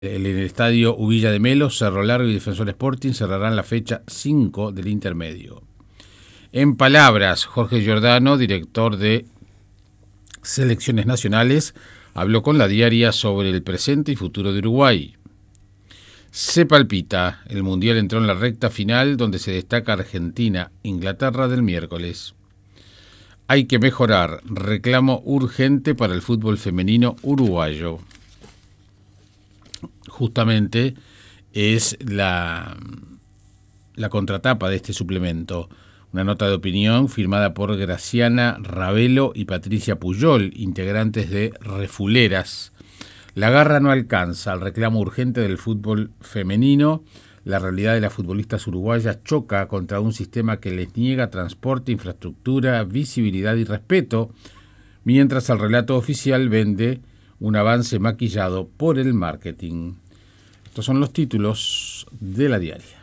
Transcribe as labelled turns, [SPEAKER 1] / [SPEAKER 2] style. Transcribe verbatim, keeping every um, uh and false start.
[SPEAKER 1] En el estadio Uvilla de Melo, Cerro Largo y Defensor Sporting cerrarán la fecha cinco del intermedio. En palabras, Jorge Giordano, director de Selecciones Nacionales, habló con la diaria sobre el presente y futuro de Uruguay. Se palpita, el Mundial entró en la recta final donde se destaca Argentina-Inglaterra del miércoles. Hay que mejorar, reclamo urgente para el fútbol femenino uruguayo. Justamente es la, la contratapa de este suplemento, una nota de opinión firmada por Graciana Ravelo y Patricia Puyol, integrantes de Refuleras. La garra no alcanza, el reclamo urgente del fútbol femenino. La realidad de las futbolistas uruguayas choca contra un sistema que les niega transporte, infraestructura, visibilidad y respeto, mientras el relato oficial vende un avance maquillado por el marketing. Estos son los títulos de la diaria.